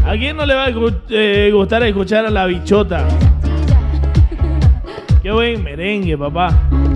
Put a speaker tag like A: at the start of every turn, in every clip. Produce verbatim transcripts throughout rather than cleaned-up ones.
A: ¿A quién no le va a eh, gustar escuchar a La Bichota? Qué buen merengue, papá.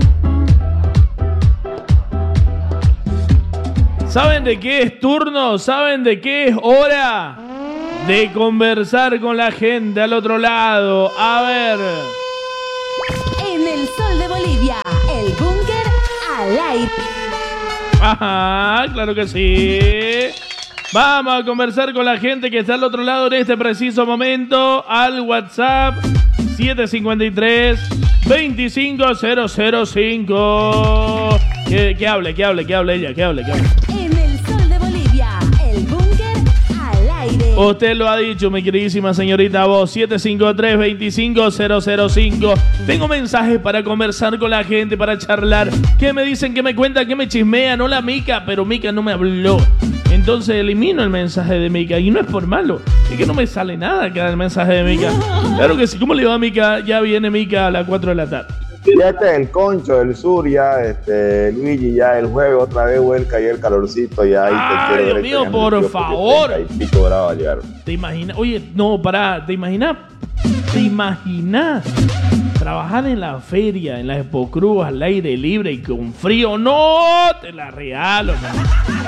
A: ¿Saben de qué es turno? ¿Saben de qué es hora? De conversar con la gente al otro lado. A ver.
B: En el sol de Bolivia, el búnker al aire.
A: Ajá, claro que sí. Vamos a conversar con la gente que está al otro lado en este preciso momento al WhatsApp siete cinco tres, dos cinco cero cero cinco. Que, que hable, que hable, que hable ella, que hable, que hable.
B: En el sol de Bolivia, el búnker al aire.
A: Usted lo ha dicho, mi queridísima señorita voz, siete cinco tres, dos cinco cero cero cinco. Tengo mensajes para conversar con la gente, para charlar. ¿Qué me dicen? ¿Qué me cuentan? ¿Qué me chismean? Hola, Mica, pero Mica no me habló. Entonces elimino el mensaje de Mica. Y no es por malo, es que no me sale nada cada el mensaje de Mica. Claro que sí. ¿Cómo le va a Mica? Ya viene Mica a las cuatro de la tarde.
C: Ya está el Concho del Sur, ya, este, Luigi, ya el jueves otra vez vuelca y el calorcito, ya ahí
A: ah,
C: te quiero
A: Dios
C: ver
A: mío, por favor.
C: Y pico bravo a llegar.
A: ¿Te imaginas? Oye, no, pará, ¿te imaginas? ¿Te imaginas trabajar en la feria, en la Expo Cruz, al aire libre y con frío? No, te la regalo, man.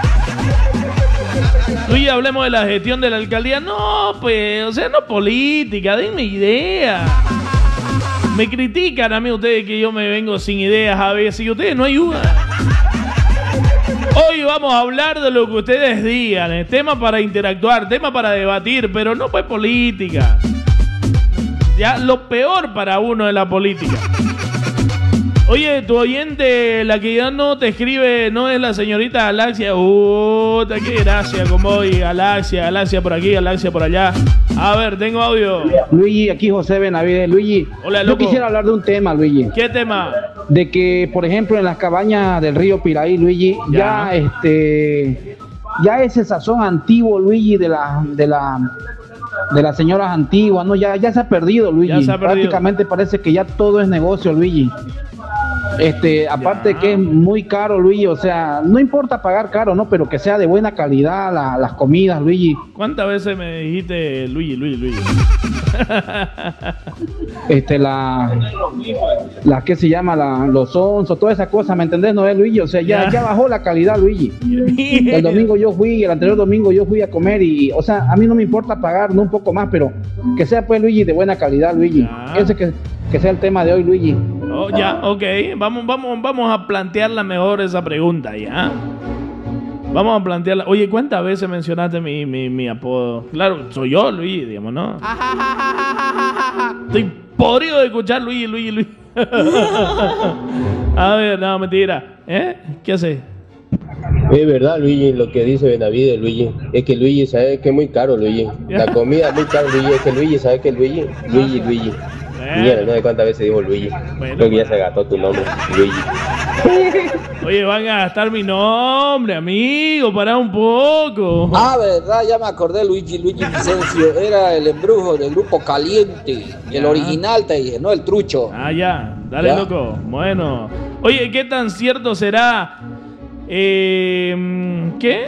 A: Luis, hablemos de la gestión de la alcaldía. No, pues, o sea, no política, denme idea. Me critican a mí ustedes que yo me vengo sin ideas a veces y ustedes no ayudan. Hoy vamos a hablar de lo que ustedes digan, el tema para interactuar, tema para debatir, pero no pues política. Ya lo peor para uno es la política. Oye, tu oyente, la que ya no te escribe, no es la señorita Galaxia. Uh, qué gracia, como hoy, Galaxia, Galaxia por aquí, Galaxia por allá. A ver, tengo audio.
D: Luigi, aquí José Benavides. Luigi,
A: hola,
D: yo
A: loco.
D: quisiera hablar de un tema, Luigi.
A: ¿Qué tema?
D: De que, por ejemplo, en las cabañas del río Piraí, Luigi, ya, ya este, ya ese sazón antiguo, Luigi, de la, de la, de las señoras antiguas, no, ya, ya se ha perdido, Luigi.
A: Se ha perdido.
D: Prácticamente parece que ya todo es negocio, Luigi. Este, aparte ya. Que es muy caro, Luigi, o sea, no importa pagar caro, ¿no? Pero que sea de buena calidad la, las comidas, Luigi.
A: ¿Cuántas veces me dijiste Luigi, Luigi, Luigi?
D: Este, la, la que se llama, la, los onzos, toda esa cosa, ¿me entendés, no es, Luigi? O sea, ya, ya bajó la calidad, Luigi. El domingo yo fui, el anterior domingo yo fui a comer y, o sea, a mí no me importa pagar, no un poco más, pero que sea, pues, Luigi, de buena calidad, Luigi. Ya. Ese que, que sea el tema de hoy, Luigi.
A: Oh, ya, ok. Vamos, vamos, vamos a plantearla mejor esa pregunta, ¿ya? Vamos a plantearla. Oye, ¿cuántas veces mencionaste mi, mi, mi apodo? Claro, soy yo, Luigi, digamos, ¿no? Estoy podrido de escuchar Luigi, Luigi, Luigi. A ver, no, mentira. ¿Eh? ¿Qué haces?
E: Es verdad, Luigi, lo que dice Benavides, Luigi. Es que Luigi sabe que es muy caro, Luigi. La comida es muy cara, Luigi. Es que Luigi sabe que Luigi, Luigi, Luigi. Mira, no sé cuántas veces dijo Luigi. Bueno, creo que ya se gastó tu nombre, Luigi.
A: Oye, van a gastar mi nombre, amigo, pará un poco.
F: Ah, verdad, ya me acordé, Luigi, Luigi Vicencio. Era el embrujo del grupo Caliente. Ya. El original, te dije, no el trucho.
A: Ah, ya, dale, ya. Loco. Bueno. Oye, ¿qué tan cierto será? Eh, ¿Qué?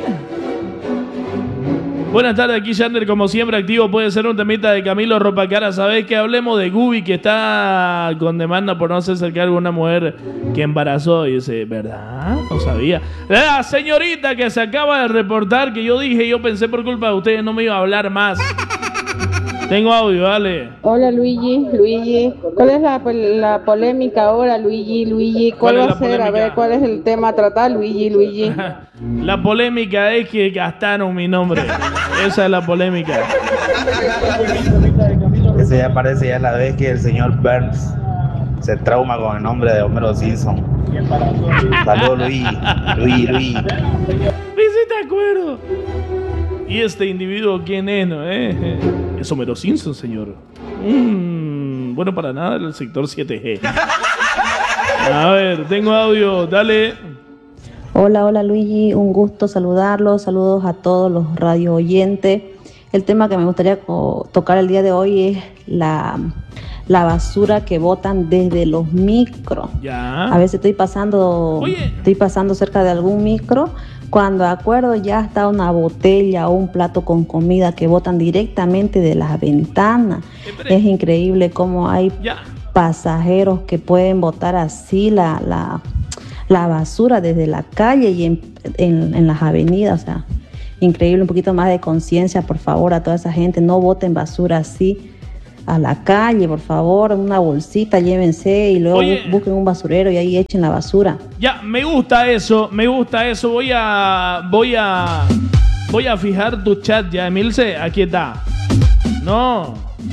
A: Buenas tardes, aquí Yander, como siempre activo. Puede ser un temita de Camilo Ropacara. ¿Sabés que hablemos de Gubi, que está con demanda por no hacerse cargo de una mujer que embarazó? Y dice, ¿verdad? No sabía. La señorita que se acaba de reportar, que yo dije, yo pensé por culpa de ustedes no me iba a hablar más. Tengo audio, dale.
G: Hola, Luigi, Luigi. ¿Cuál es la, la polémica ahora, Luigi, Luigi? ¿Cuál, ¿Cuál va a ser? Polémica? A ver, ¿cuál es el tema a tratar, Luigi, Luigi?
A: La polémica es que gastaron mi nombre. Esa es la polémica.
H: Ese ya parece ya la vez que el señor Burns se trauma con el nombre de Homero Simpson. Saludos, Luigi, Luigi, Luigi.
A: Me hiciste acuerdo. ¿Y este individuo quién es, no? ¿Eh? Es Homero Simpson, señor. Mm, bueno, para nada, el sector siete G. A ver, tengo audio, dale.
I: Hola, hola Luigi, un gusto saludarlos. Saludos a todos los radio oyentes. El tema que me gustaría tocar el día de hoy es la, la basura que botan desde los micros.
A: Ya.
I: A veces estoy pasando,
A: Oye.
I: estoy pasando cerca de algún micro Cuando acuerdo ya está una botella o un plato con comida que botan directamente de las ventanas. Es increíble cómo hay
A: ya.
I: pasajeros que pueden botar así la, la, la basura desde la calle y en, en, en las avenidas. O sea, increíble, un poquito más de conciencia, por favor, a toda esa gente. No boten basura así a la calle, por favor, una bolsita, llévense y luego
A: Oye,
I: busquen un basurero y ahí echen la basura.
A: Ya, me gusta eso, me gusta eso. Voy a, voy a, voy a fijar tu chat ya, Emilce. Aquí está. No.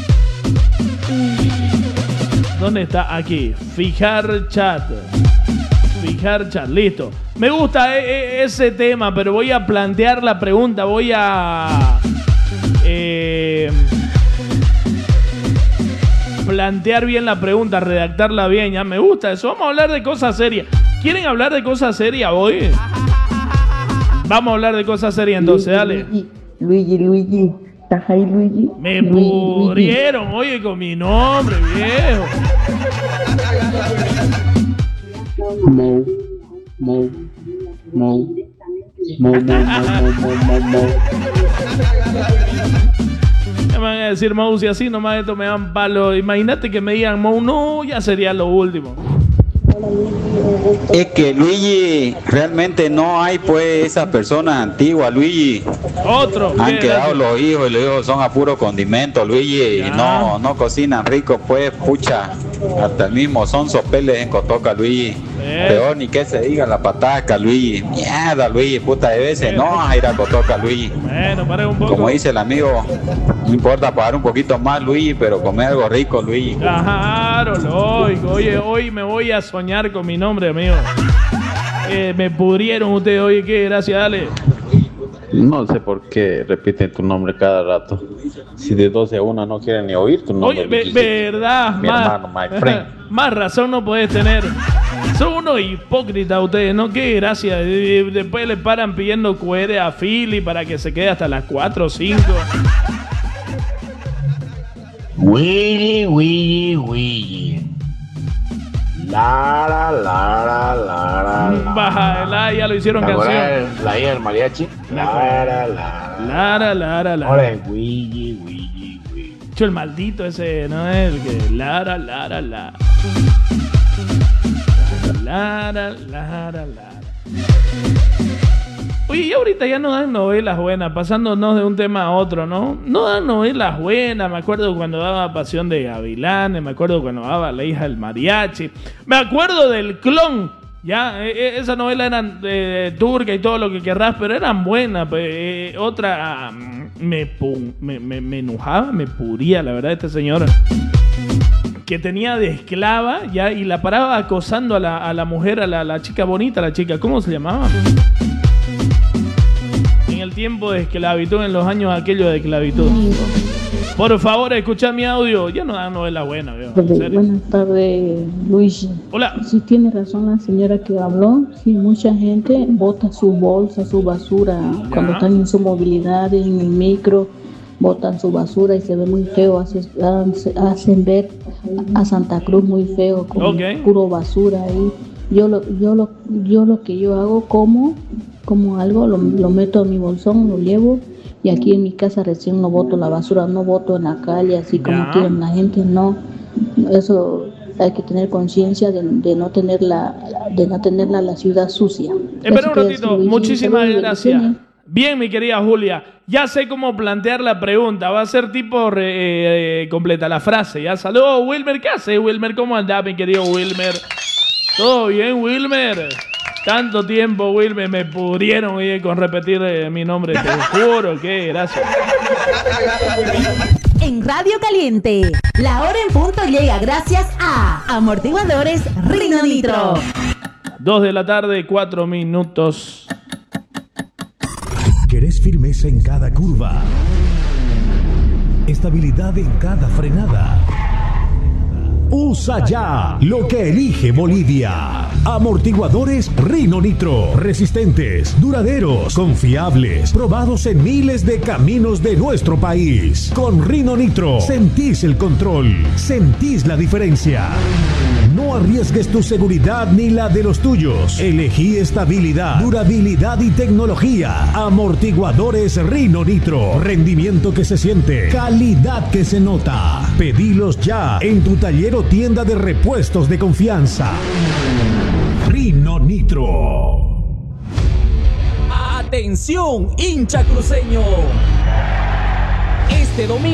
A: ¿Dónde está? Aquí. Fijar chat. Fijar chat, listo. Me gusta e- e- ese tema, pero voy a plantear la pregunta. Voy a... Eh, plantear bien la pregunta, redactarla bien, ya me gusta eso. Vamos a hablar de cosas serias. ¿Quieren hablar de cosas serias hoy? Vamos a hablar de cosas serias entonces, dale.
J: Luigi, Luigi, ¿estás ahí, Luigi?
A: Me
J: Luigi,
A: pudrieron, Luigi. Oye, con mi nombre, viejo.
D: Mo, mo, mo, mo, mo, mo, mo, mo, mo.
A: Me van a decir Mou, si así nomás esto me dan palo. Imagínate que me digan Mou, no, ya sería lo último.
K: Es que Luigi, realmente no hay pues esas personas antiguas, Luigi.
A: Otro.
K: Han
A: ¿qué?
K: quedado los hijos y los hijos son a puro condimento, Luigi. Y no, no cocinan rico, pues, pucha. Hasta el mismo son sopeles en Cotoca, Luigi.
A: Eh.
K: Peor ni que se diga la pataca, Luigi. Mierda, Luigi, puta de veces.
A: Eh.
K: No vas a ir a Cotoca, Luigi.
A: Bueno, pare un poco.
K: Como dice el amigo, no importa pagar un poquito más, Luigi, pero comer algo rico, Luigi.
A: Claro, lógico. Oye, hoy me voy a soñar con mi nombre, amigo. Eh, me pudrieron ustedes. Oye, ¿qué? Gracias, dale.
L: No sé por qué repiten tu nombre cada rato. Si de doce a una no quieren ni oír tu nombre.
A: Oye, ve- verdad.
L: Mi
A: más,
L: hermano, my friend.
A: Más razón no podés tener. Son unos hipócritas ustedes, ¿no? Qué gracia. Y después le paran pidiendo Q R a Philly para que se quede hasta las cuatro o cinco.
M: Willy, Willy, Willy. La, la, la, la, la, la.
A: Baja, la, ya lo hicieron
M: ¿Te acuerdas
A: canción.
M: de la hija del mariachi? La, la, la.
A: Lara, Lara, Lara.
M: Ahora es Willy, Willy, Willy.
A: Hecho el maldito ese, ¿no? El que Lara, Lara, Lara. Lara, Lara, Lara. Oye, y ahorita ya no dan novelas buenas, pasándonos de un tema a otro, ¿no? No dan novelas buenas. Me acuerdo cuando daba Pasión de Gavilanes, me acuerdo cuando daba La hija del mariachi, me acuerdo del Clon. Ya, eh, esa novela eran eh, turca y todo lo que querrás, pero eran buenas. Eh, otra, me, me, me, me enojaba, me pudría, la verdad, este señor. Que tenía de esclava, ya, y la paraba acosando a la, a la mujer, a la, la chica bonita, la chica, ¿cómo se llamaba? En el tiempo de esclavitud, en los años aquellos de esclavitud. Por favor, escucha mi audio. Ya no da novela buena, veo. ¿En serio?
J: Buenas tardes, Luigi.
A: Hola.
J: Sí, tiene razón la señora que habló. Sí, mucha gente bota su bolsa, su basura.
A: Ya.
J: Cuando están en su movilidad, en el micro, botan su basura y se ve muy feo. Hace- hace- Hacen ver a Santa Cruz muy feo, con
A: Ok.
J: puro basura ahí. Yo lo, yo lo, yo lo que yo hago, como, como algo, lo, lo meto en mi bolsón, lo llevo. Y aquí en mi casa recién no boto la basura, no boto en la calle, así como
A: Ya.
J: quieren la gente, no. Eso hay que tener conciencia de, de no tenerla, de no tenerla la ciudad sucia.
A: Espera
J: Eso
A: un
J: quiere
A: ratito,
J: decir,
A: muchísimas
J: saludos y
A: gracias.
J: bendiciones.
A: Bien, mi querida Julia, ya sé cómo plantear la pregunta. Va a ser tipo re- eh, completa la frase. Ya, saludos, Wilmer. ¿Qué hace, Wilmer? ¿Cómo anda, mi querido Wilmer? ¿Todo bien, Wilmer? Tanto tiempo, Wilmer, me pudrieron oye, con repetir eh, mi nombre. Te juro que gracias.
B: En Radio Caliente, la hora en punto llega gracias a Amortiguadores Rino Nitro.
A: Dos de la tarde, cuatro minutos.
N: ¿Querés firmeza en cada curva? Estabilidad en cada frenada. Usa ya lo que elige Bolivia. Amortiguadores Rino Nitro. Resistentes, duraderos, confiables, probados en miles de caminos de nuestro país. Con Rino Nitro sentís el control, sentís la diferencia. No No arriesgues tu seguridad ni la de los tuyos. Elegí estabilidad, durabilidad y tecnología. Amortiguadores Rhino Nitro. Rendimiento que se siente, calidad que se nota. Pedilos ya en tu taller o tienda de repuestos de confianza. Rhino Nitro.
O: Atención, hincha cruceño. Este domingo